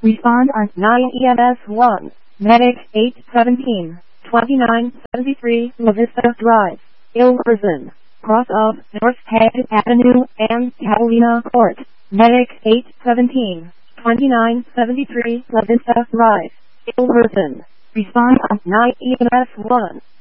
Respond on 9 EMS 1. Medic 817, 2973 La Vista Drive, Ilverston, cross of North Head Avenue and Catalina Court. Medic 817, 2973 La Vista Drive, Ilverston. Respond on 9 EMS 1.